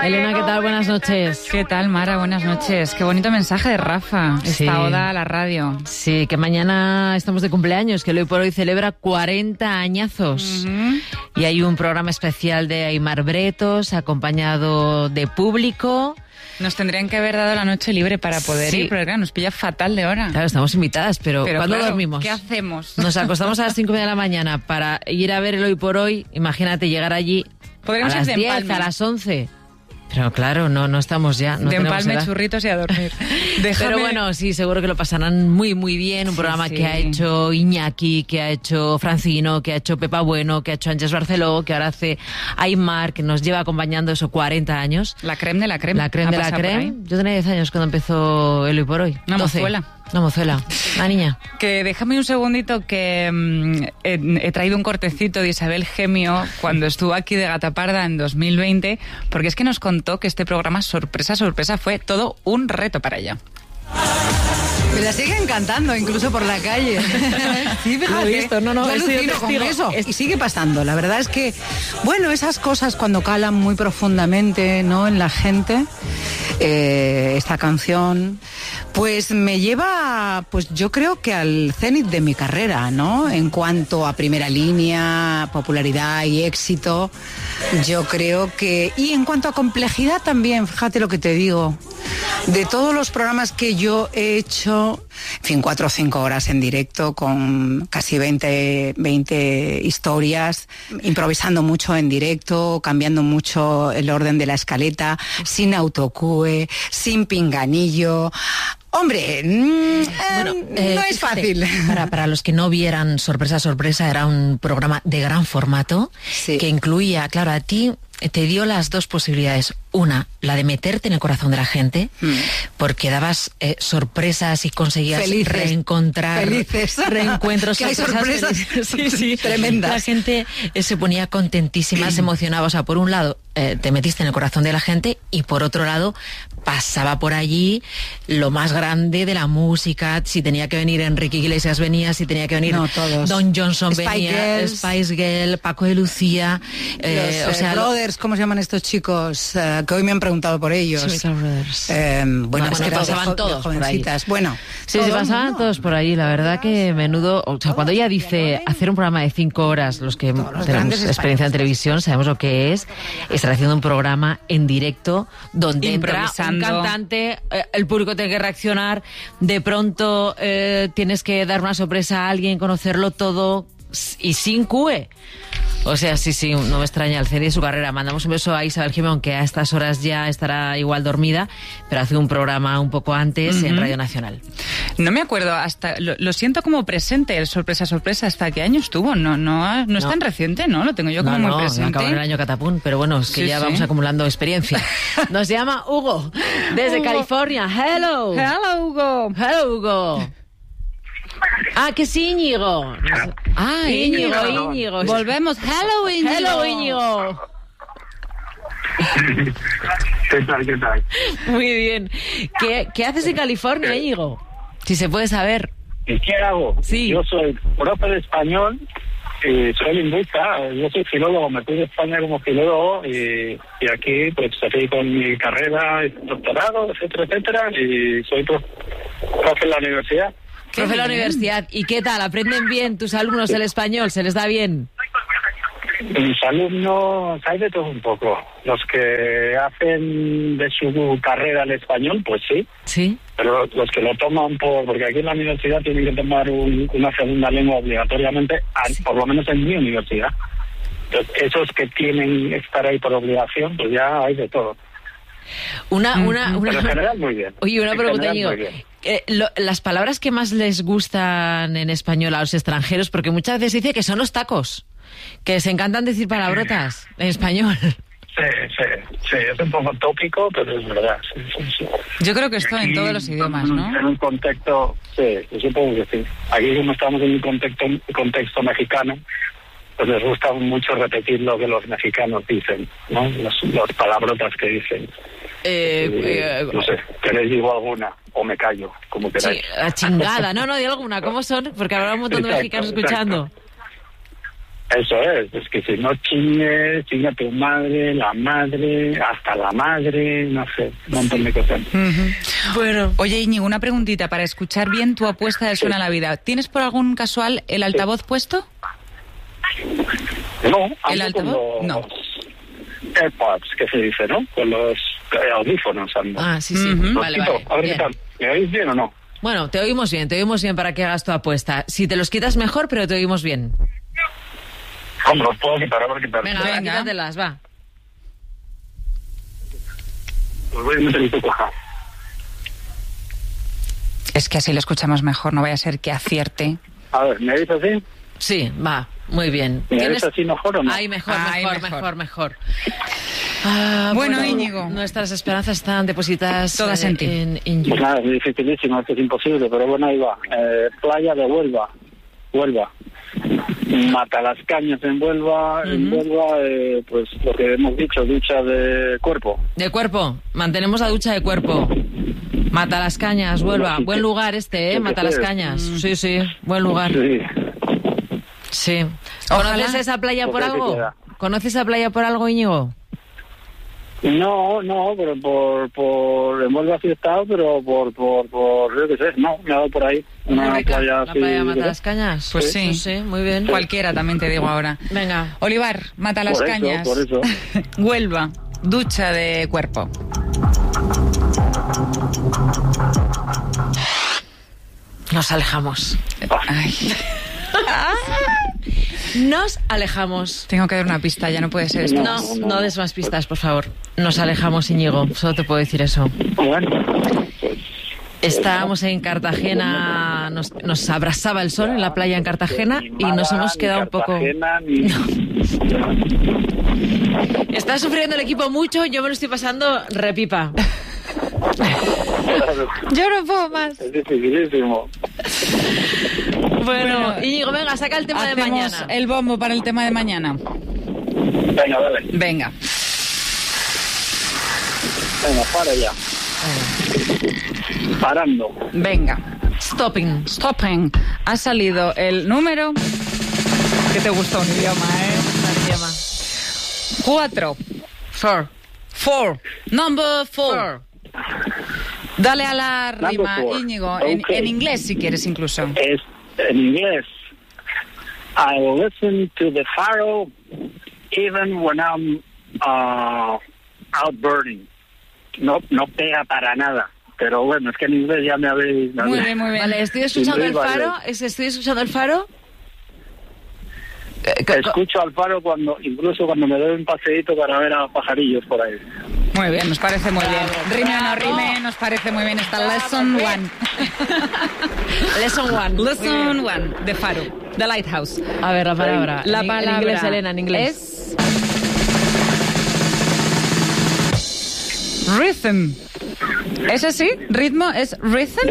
Elena, ¿qué tal? Buenas noches. ¿Qué tal, Mara? Buenas noches. Qué bonito mensaje de Rafa. Sí. Esta oda a la radio. Sí, que mañana estamos de cumpleaños, que Hoy por Hoy celebra 40 añazos. Y hay un programa especial de Aimar Bretos, acompañado de público. Nos tendrían que haber dado la noche libre para poder ir, pero claro, nos pilla fatal de hora. Claro, estamos invitadas, pero ¿cuándo claro, dormimos? ¿qué hacemos? Nos acostamos a las 5 de la mañana para ir a ver el Hoy por Hoy. Imagínate llegar allí a las 10, a las 11. Pero claro, no estamos ya. No de empalme, edad. churritos y a dormir. Pero bueno, sí, seguro que lo pasarán muy, muy bien. Un programa que ha hecho Iñaki, que ha hecho Francino, que ha hecho Pepa Bueno, que ha hecho Ángeles Barceló, que ahora hace Aimar, que nos lleva acompañando esos 40 años. La creme de la creme. La creme de la creme. Yo tenía 10 años cuando empezó el Hoy por Hoy. Una mozuela. Una mozuela, una niña. Que déjame un segundito que he traído un cortecito de Isabel Gemio cuando estuvo aquí de Gata Parda en 2020, porque es que nos contó que este programa, sorpresa, fue todo un reto para ella. Me la siguen cantando, incluso por la calle. Sí, fíjate. Lo he visto, no, yo alucino con eso. Y sigue pasando. La verdad es que, bueno, esas cosas cuando calan muy profundamente, ¿no?, en la gente, esta canción, pues me lleva, pues yo creo que al cenit de mi carrera, ¿no? En cuanto a primera línea, popularidad y éxito, yo creo que... Y en cuanto a complejidad también, fíjate lo que te digo. De todos los programas que yo he hecho, en fin, 4 o 5 horas en directo con casi 20 historias, improvisando mucho en directo, cambiando mucho el orden de la escaleta, sin autocue, sin pinganillo. Hombre, no es fácil. Para los que no vieran Sorpresa, era un programa de gran formato, sí, que incluía, claro, a ti te dio las dos posibilidades. Una, la de meterte en el corazón de la gente, porque dabas sorpresas y conseguías reencontrar reencuentros. Que hay sorpresas sí, tremendas. La gente se ponía contentísima, se emocionaba. O sea, por un lado, te metiste en el corazón de la gente, y por otro lado, pasaba por allí lo más grande de la música. Si tenía que venir Enrique Iglesias, venía. Si tenía que venir Don Johnson, venía. Spice Girl, Paco de Lucía. Los Brothers, ¿cómo se llaman estos chicos? Que hoy me han preguntado por ellos. Bueno, es que pasaban todos por ahí. Bueno, sí, se pasaban todos por ahí. La verdad que menudo... O sea, cuando ella dice hacer un programa de 5 horas, los que tenemos experiencia en televisión sabemos lo que es estar haciendo un programa en directo donde entra un cantante, el público tiene que reaccionar, de pronto tienes que dar una sorpresa a alguien, conocerlo todo y sin CUE. O sea, sí, no me extraña el cenit de su carrera. Mandamos un beso a Isabel Gemio, aunque a estas horas ya estará igual dormida, pero hace un programa un poco antes en Radio Nacional. No me acuerdo, hasta lo siento como presente, el Sorpresa, ¿hasta qué año estuvo? No es tan reciente, ¿no? Lo tengo yo como muy presente. Acabó en el año catapún, pero bueno, es que vamos acumulando experiencia. Nos llama Hugo, desde California. Hello, Hugo. Ah, que sí, Íñigo. Ah, Íñigo. Volvemos. Hello, Íñigo. ¿Qué tal? Muy bien. ¿Qué haces en California, Íñigo? Si se puede saber. ¿Y qué hago? Sí. Yo soy profe de español, soy lingüista, yo soy filólogo, me fui de España como filólogo y aquí pues seguí con mi carrera, doctorado, etcétera, y soy profe en la universidad. Profe de la universidad. ¿Y qué tal? ¿Aprenden bien tus alumnos el español? ¿Se les da bien? Mis alumnos hay de todo un poco. Los que hacen de su carrera el español, pues sí. Sí. Pero los que lo toman porque aquí en la universidad tienen que tomar una segunda lengua obligatoriamente, por lo menos en mi universidad. Entonces, esos que tienen que estar ahí por obligación, pues ya hay de todo. Pero en general muy bien. Oye, una pregunta, Íñigo. Las palabras que más les gustan en español a los extranjeros, porque muchas veces dice que son los tacos, que se encantan decir palabrotas en español. Sí, es un poco tópico, pero es verdad. Sí. Yo creo que esto en todos los idiomas, ¿no? En un contexto, sí, yo supongo que sí. Aquí como estamos en un contexto mexicano, pues les gusta mucho repetir lo que los mexicanos dicen, ¿no? Las palabrotas que dicen. No sé, ¿queréis digo alguna? O me callo, como queráis. Sí, la chingada, no, di alguna, ¿cómo son? Porque habrá un montón de mexicanos escuchando. Eso es que si no chingue tu madre, hasta la madre, no sé, un montón de cosas. Bueno. Oye, Íñigo, una preguntita para escuchar bien tu apuesta de Suena la Vida. ¿Tienes por algún casual el altavoz puesto? No, ¿el altavoz? No. AirPods, que se dice, ¿no? Con los audífonos ando. Ah, sí. Vale. A ver qué tal. ¿Me oís bien o no? Bueno, te oímos bien para que hagas tu apuesta. Si te los quitas mejor, pero te oímos bien. ¿Cómo los puedo quitar? A ver qué tal. Venga, quítatelas, va. Pues voy a meter un poco acá. Es que así lo escuchamos mejor, no vaya a ser que acierte. A ver, ¿me oís así? Sí, va, muy bien. ¿Me oís así mejor o no? Ay, mejor. Bueno, Íñigo. Nuestras esperanzas están depositadas todas en ti. Pues nada, es dificilísimo, esto es imposible, pero bueno, ahí va. Playa de Huelva. Matalascañas en Huelva, pues lo que hemos dicho, ducha de cuerpo. De cuerpo, mantenemos la ducha de cuerpo. Matalascañas, Huelva, buen lugar Matalascañas. Sí, buen lugar. Sí. ¿Conoces esa playa por algo? ¿Conoces esa playa por algo, Íñigo? No, pero por en Huelva sí he estado, pero por yo qué sé, no, me ha dado por ahí. La playa de Matalascañas. Pues sí, muy bien. Cualquiera también te digo ahora. Venga. Olivar, Matalascañas. Por eso. Huelva, ducha de cuerpo. Nos alejamos. Ay. Nos alejamos. Tengo que dar una pista, ya no puede ser esto. No des más pistas, por favor. Nos alejamos, Íñigo. Solo te puedo decir eso. Bueno. Estábamos en Cartagena, nos abrasaba el sol en la playa en Cartagena y nos hemos quedado un poco... Está sufriendo el equipo mucho, yo me lo estoy pasando repipa. Yo no puedo más. Es dificilísimo. Bueno, Íñigo, venga, saca el tema de mañana. El bombo para el tema de mañana. Venga, dale. Venga, para ya. Parando. Venga. Stopping. Ha salido el número... Que te gusta un idioma, Un idioma. 4. Number 4. Dale a la rima, Íñigo. Okay. En inglés, si quieres, incluso. Es en inglés. I listen to the faro even when I'm out burning. No pega para nada. Pero bueno, es que en inglés ya me habéis... Muy bien. Vale, estoy escuchando el faro. Estoy escuchando el faro. Escucho al faro incluso cuando me doy un paseíto para ver a pajarillos por ahí. Muy bien, nos parece muy bien. Rime o no rime, nos parece muy bien. Está Lesson 1. Lesson 1, de Faro, The Lighthouse. A ver, la palabra. La palabra en inglés, Elena, en inglés. Es... Rhythm. ¿Es así? ¿Ritmo es rhythm?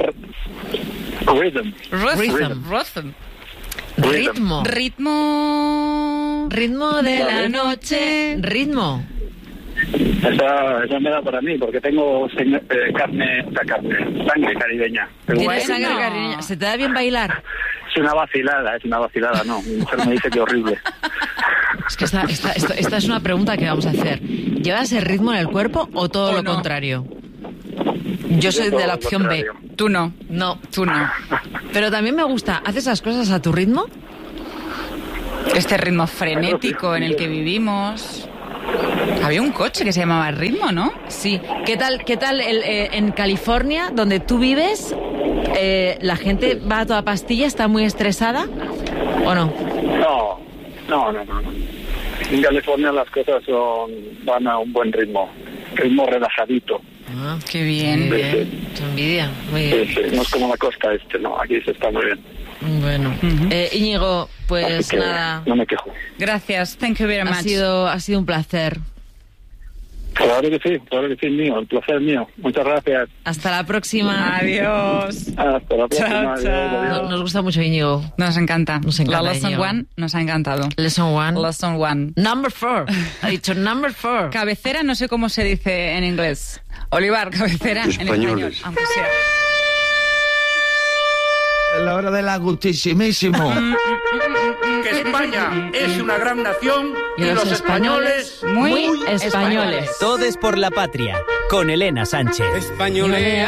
Ritmo de la noche. Ritmo. Esa me da para mí, porque tengo sangre caribeña. ¿Tienes sangre caribeña? ¿Se te da bien bailar? Es una vacilada, no. Mi mujer me dice que horrible. Es que esta es una pregunta que vamos a hacer. ¿Llevas el ritmo en el cuerpo o todo lo contrario? Yo soy de la opción B. Tú no. No, tú no. Pero también me gusta. ¿Haces las cosas a tu ritmo? Este ritmo frenético en el que vivimos. Había un coche que se llamaba Ritmo, ¿no? Sí. ¿Qué tal en California, donde tú vives, la gente va a toda pastilla, está muy estresada o no? No. En California las cosas van a un buen ritmo relajadito. Ah, qué bien. Tu envidia. Muy bien. Sí, no es como la costa no, aquí se está muy bien. Bueno, Íñigo, pues nada. No me quejo. Gracias, thank you very much. Ha sido un placer. Claro que sí, mío, el placer mío. Muchas gracias. Hasta la próxima. Adiós. Hasta la próxima. Chao. Adiós. Nos gusta mucho Íñigo. Nos encanta. La Lesson Íñigo. 1 nos ha encantado. Lesson 1. Number 4. Ha dicho number 4. Cabecera no sé cómo se dice en inglés. Olivar, cabecera en español, aunque sea. la hora del agustísimísimo. Que España es una gran nación y los españoles muy españoles. Todes por la patria, con Elena Sánchez. Españolea,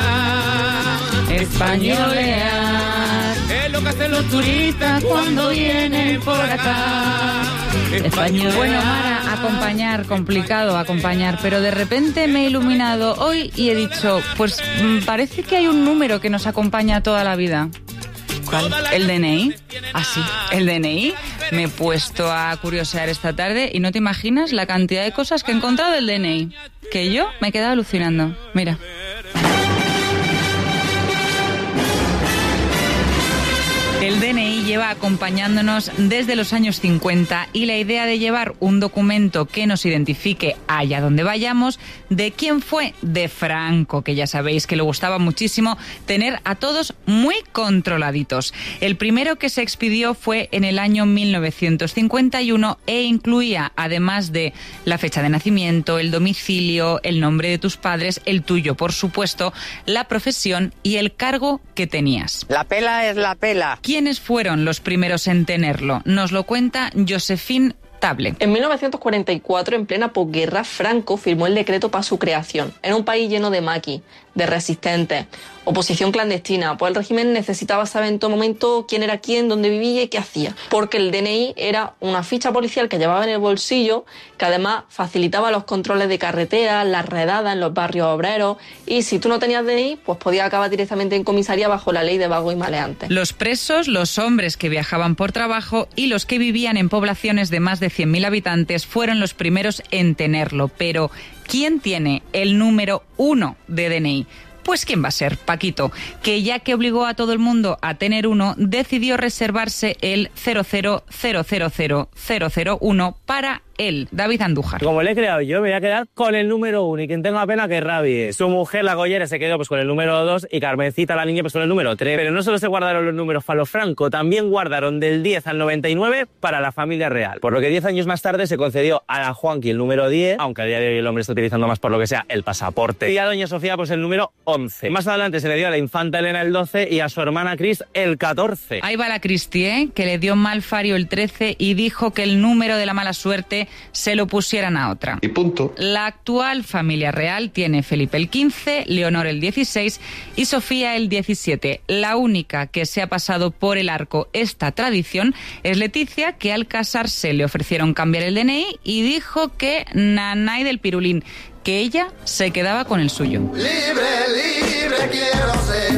españolea, es lo que hacen los turistas cuando vienen por acá. Bueno, Mara, acompañar, complicado acompañar, pero de repente me he iluminado hoy y he dicho, pues parece que hay un número que nos acompaña toda la vida. ¿Cuál? ¿El DNI? Ah, sí, el DNI. Me he puesto a curiosear esta tarde y no te imaginas la cantidad de cosas que he encontrado del DNI, que yo me he quedado alucinando. Mira. El DNI lleva acompañándonos desde los años 50 y la idea de llevar un documento que nos identifique allá donde vayamos, ¿de quién fue? De Franco, que ya sabéis que le gustaba muchísimo tener a todos muy controladitos. El primero que se expidió fue en el año 1951 e incluía, además de la fecha de nacimiento, el domicilio, el nombre de tus padres, el tuyo, por supuesto, la profesión y el cargo que tenías. La pela es la pela. ¿Quiénes fueron los primeros en tenerlo? Nos lo cuenta Josephine Table. En 1944, en plena posguerra, Franco firmó el decreto para su creación. En un país lleno de maquis, de resistentes, oposición clandestina, pues el régimen necesitaba saber en todo momento quién era quién, dónde vivía y qué hacía. Porque el DNI era una ficha policial que llevaba en el bolsillo, que además facilitaba los controles de carretera, las redadas en los barrios obreros, y si tú no tenías DNI, pues podías acabar directamente en comisaría bajo la ley de vagos y maleantes. Los presos, los hombres que viajaban por trabajo y los que vivían en poblaciones de más de 100.000 habitantes fueron los primeros en tenerlo. Pero, ¿quién tiene el número 1 de DNI? Pues ¿quién va a ser? Paquito, que ya que obligó a todo el mundo a tener uno, decidió reservarse el 0000001 para él, David Andújar. Como le he creado yo, me voy a quedar con el número 1 y quien tenga pena que rabie. Su mujer, la Goyera, se quedó pues con el número 2 y Carmencita, la niña, pues con el número 3. Pero no solo se guardaron los números para los Franco, también guardaron del 10 al 99 para la familia real. Por lo que 10 años más tarde se concedió a la Juanqui el número 10, aunque a día de hoy el hombre está utilizando más por lo que sea el pasaporte. Y a doña Sofía pues el número 11. Más adelante se le dio a la infanta Elena el 12 y a su hermana Cris el 14. Ahí va la Cristi, que le dio mal fario el 13 y dijo que el número de la mala suerte se lo pusieran a otra. Y punto. La actual familia real tiene Felipe el 15, Leonor el 16 y Sofía el 17. La única que se ha pasado por el arco esta tradición es Leticia, que al casarse le ofrecieron cambiar el DNI y dijo que nanay del pirulín, que ella se quedaba con el suyo. Libre, libre quiero ser,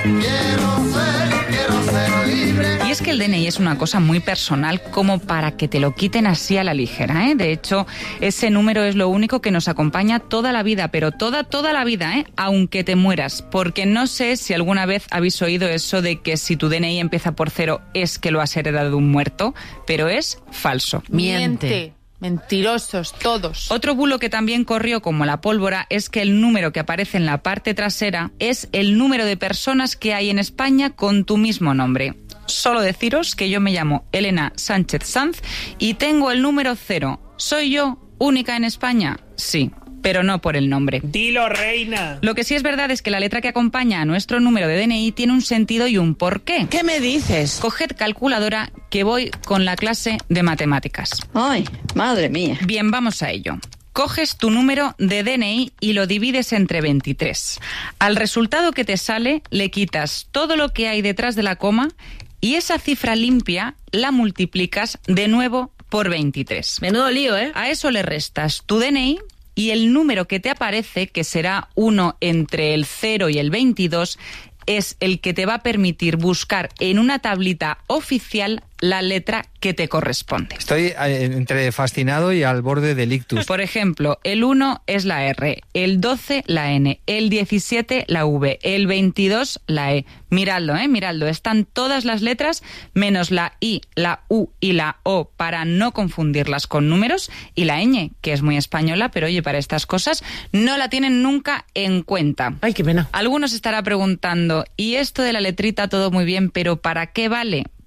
libre. Y es que el DNI es una cosa muy personal como para que te lo quiten así a la ligera, ¿eh? De hecho, ese número es lo único que nos acompaña toda la vida, pero toda la vida, aunque te mueras. Porque no sé si alguna vez habéis oído eso de que si tu DNI empieza por 0 es que lo has heredado de un muerto, pero es falso. Miente. Mentirosos, todos. Otro bulo que también corrió como la pólvora es que el número que aparece en la parte trasera es el número de personas que hay en España con tu mismo nombre. Solo deciros que yo me llamo Elena Sánchez Sanz y tengo el número 0. ¿Soy yo única en España? Sí, pero no por el nombre. ¡Dilo, reina! Lo que sí es verdad es que la letra que acompaña a nuestro número de DNI tiene un sentido y un porqué. ¿Qué me dices? Coged calculadora que voy con la clase de matemáticas. Ay, madre mía. Bien, vamos a ello. Coges tu número de DNI y lo divides entre 23. Al resultado que te sale le quitas todo lo que hay detrás de la coma y esa cifra limpia la multiplicas de nuevo por 23. Menudo lío, ¿eh? A eso le restas tu DNI y el número que te aparece, que será 1 entre el 0 y el 22, es el que te va a permitir buscar en una tablita oficial la letra que te corresponde. Estoy entre fascinado y al borde del ictus. Por ejemplo, el 1 es la R, el 12 la N, el 17 la V, el 22 la E. Miradlo, miradlo. Están todas las letras menos la I, la U y la O para no confundirlas con números y la ñ, que es muy española, pero oye, para estas cosas no la tienen nunca en cuenta. Ay, qué pena. Algunos estará preguntando, ¿y esto de la letrita todo muy bien, pero para qué vale?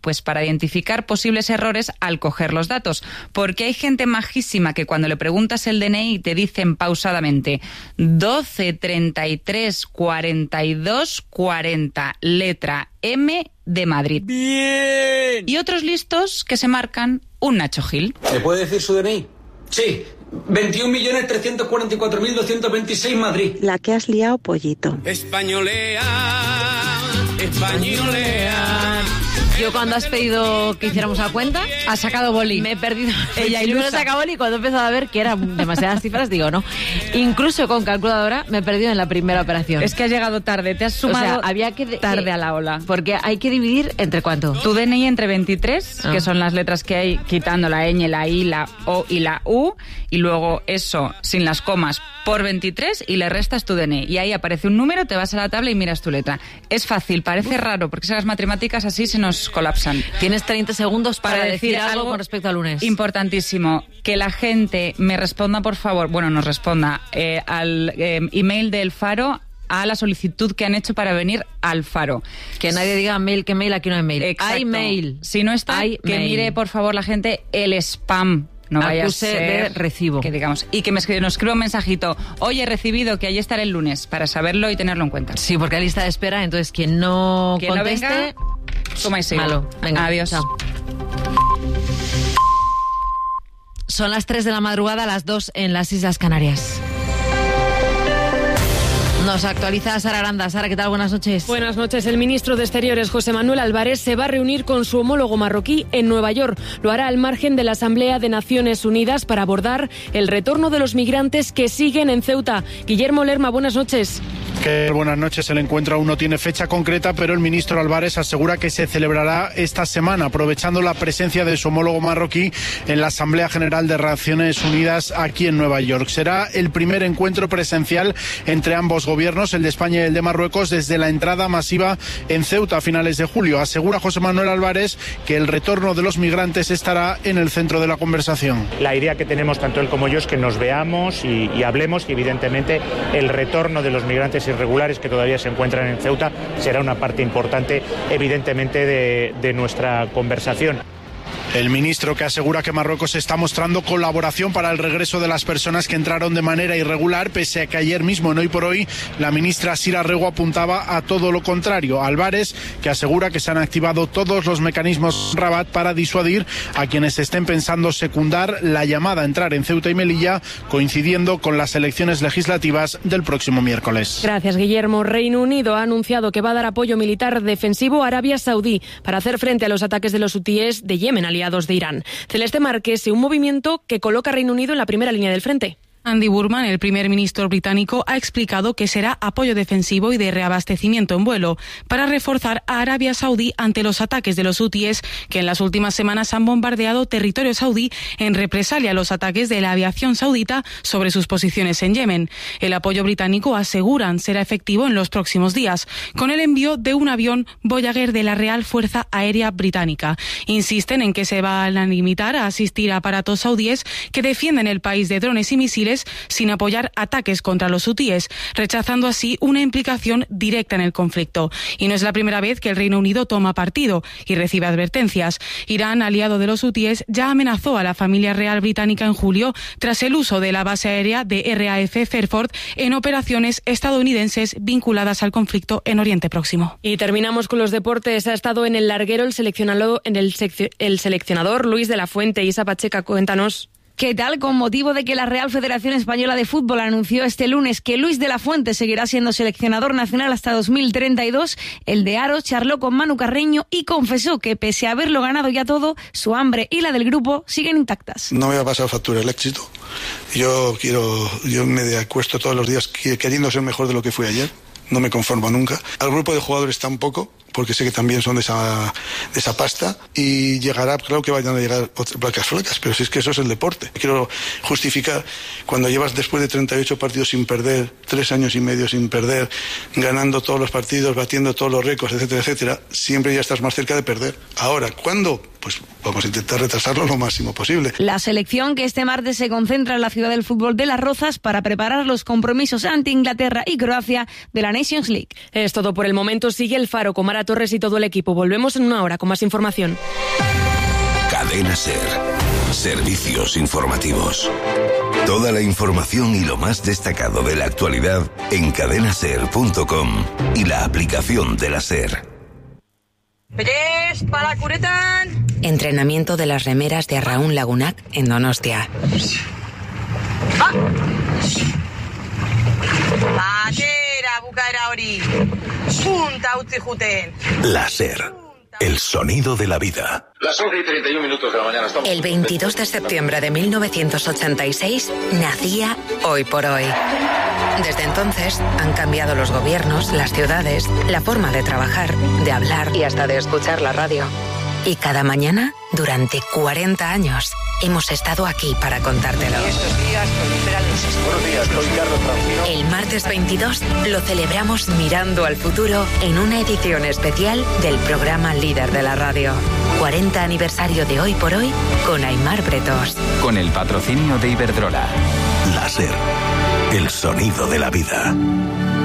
Pues para identificar posibles errores al coger los datos. Porque hay gente majísima que cuando le preguntas el DNI te dicen pausadamente 12, 33, 42, 40, letra M de Madrid. ¡Bien! Y otros listos que se marcan un Nacho Gil. ¿Me puede decir su DNI? Sí, 21.344.226 Madrid. La que has liado, pollito. Españolea, españolea. Yo cuando has pedido que hiciéramos la cuenta, ha sacado boli. Me he perdido. Ella y luego saca boli y cuando he empezado a ver que eran demasiadas cifras, digo no. Incluso con calculadora me he perdido en la primera operación. Es que has llegado tarde, te has sumado había que tarde a la ola. Porque hay que dividir entre ¿cuánto? Tu DNI entre 23, que son las letras que hay, quitando la ñ, la i, la o y la u, y luego eso sin las comas por 23 y le restas tu DNI. Y ahí aparece un número, te vas a la tabla y miras tu letra. Es fácil, parece raro, porque si las matemáticas así se nos colapsan. Tienes 30 segundos para decir algo con respecto al lunes. Importantísimo, que la gente me responda, por favor, nos responda al email del Faro, a la solicitud que han hecho para venir al Faro. Que nadie diga mail, que mail, aquí no hay mail. Exacto. Hay mail. Si no está, que mire, por favor, la gente el spam. No vaya a ser de recibo. Que digamos, y que nos escriba un mensajito. Oye, recibido, que allí estaré el lunes, para saberlo y tenerlo en cuenta. Sí, porque hay lista de espera, entonces quien no conteste... No venga, toma y sigue. Malo. Venga, adiós. Chao. Son las 3 de la madrugada, las 2 en las Islas Canarias. Nos actualiza Sara Aranda. Sara, ¿qué tal? Buenas noches. Buenas noches. El ministro de Exteriores, José Manuel Álvarez, se va a reunir con su homólogo marroquí en Nueva York. Lo hará al margen de la Asamblea de Naciones Unidas para abordar el retorno de los migrantes que siguen en Ceuta. Guillermo Lerma, buenas noches. Buenas noches. El encuentro aún no tiene fecha concreta, pero el ministro Álvarez asegura que se celebrará esta semana, aprovechando la presencia de su homólogo marroquí en la Asamblea General de Naciones Unidas aquí en Nueva York. Será el primer encuentro presencial entre ambos gobiernos, el de España y el de Marruecos, desde la entrada masiva en Ceuta a finales de julio. Asegura José Manuel Álvarez que el retorno de los migrantes estará en el centro de la conversación. La idea que tenemos tanto él como yo es que nos veamos y hablemos, y evidentemente el retorno de los migrantes irregulares que todavía se encuentran en Ceuta será una parte importante, evidentemente, de nuestra conversación. El ministro, que asegura que Marruecos está mostrando colaboración para el regreso de las personas que entraron de manera irregular, pese a que ayer mismo, en Hoy por Hoy, la ministra Sira Rego apuntaba a todo lo contrario. Álvarez, que asegura que se han activado todos los mecanismos Rabat para disuadir a quienes estén pensando secundar la llamada a entrar en Ceuta y Melilla, coincidiendo con las elecciones legislativas del próximo miércoles. Gracias, Guillermo. Reino Unido ha anunciado que va a dar apoyo militar defensivo a Arabia Saudí para hacer frente a los ataques de los hutíes de Yemen, aliados de Irán. Celeste Márquez, un movimiento que coloca a Reino Unido en la primera línea del frente. Andy Burman, el primer ministro británico, ha explicado que será apoyo defensivo y de reabastecimiento en vuelo para reforzar a Arabia Saudí ante los ataques de los hutíes, que en las últimas semanas han bombardeado territorio saudí en represalia a los ataques de la aviación saudita sobre sus posiciones en Yemen. El apoyo británico, aseguran, será efectivo en los próximos días, con el envío de un avión Voyager de la Real Fuerza Aérea Británica. Insisten en que se van a limitar a asistir a aparatos saudíes que defienden el país de drones y misiles sin apoyar ataques contra los hutíes, rechazando así una implicación directa en el conflicto. Y no es la primera vez que el Reino Unido toma partido y recibe advertencias. Irán, aliado de los hutíes, ya amenazó a la familia real británica en julio tras el uso de la base aérea de RAF Fairford en operaciones estadounidenses vinculadas al conflicto en Oriente Próximo. Y terminamos con los deportes. Ha estado en el larguero el seleccionador Luis de la Fuente. Isa Pacheca, cuéntanos. ¿Qué tal? Con motivo de que la Real Federación Española de Fútbol anunció este lunes que Luis de la Fuente seguirá siendo seleccionador nacional hasta 2032, el de Aro charló con Manu Carreño y confesó que pese a haberlo ganado ya todo, su hambre y la del grupo siguen intactas. No me va a pasar factura el éxito. Yo me acuesto todos los días queriendo ser mejor de lo que fui ayer. No me conformo nunca. Al grupo de jugadores tampoco, porque sé que también son de esa pasta, y llegará, claro que vayan a llegar otras placas flacas, pero si es que eso es el deporte. Quiero justificar, cuando llevas después de 38 partidos sin perder, 3 años y medio sin perder, ganando todos los partidos, batiendo todos los récords, etcétera, etcétera, siempre ya estás más cerca de perder. Ahora, ¿cuándo? pues vamos a intentar retrasarlo lo máximo posible. La selección que este martes se concentra en la ciudad del fútbol de Las Rozas para preparar los compromisos ante Inglaterra y Croacia de la Nations League. Es todo por el momento. Sigue El Faro con Mara Torres y todo el equipo. Volvemos en una hora con más información. Cadena SER. Servicios informativos. Toda la información y lo más destacado de la actualidad en cadenaser.com y la aplicación de la SER. ¡Pellés para la curetan! Entrenamiento de las remeras de Arraún Lagunac en Donostia. Batera, bukaera hori. Punta utzi juten. La SER. El sonido de la vida. Las 11:31 de la mañana. El 22 de septiembre de 1986 nacía Hoy por Hoy. Desde entonces han cambiado los gobiernos, las ciudades, la forma de trabajar, de hablar y hasta de escuchar la radio. Y cada mañana, durante 40 años, hemos estado aquí para contártelo. Buenos días, soy Carlos Francino. El martes 22 lo celebramos mirando al futuro en una edición especial del programa líder de la radio. 40 aniversario de Hoy por Hoy con Aimar Bretos. Con el patrocinio de Iberdrola. La SER. El sonido de la vida.